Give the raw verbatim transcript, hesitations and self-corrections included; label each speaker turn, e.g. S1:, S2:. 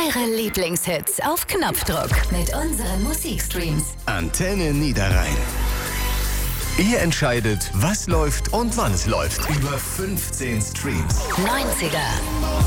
S1: Eure Lieblingshits auf Knopfdruck mit unseren Musikstreams.
S2: Antenne Niederrhein. Ihr entscheidet, was läuft und wann es läuft. Über fünfzehn Streams.
S1: neunziger,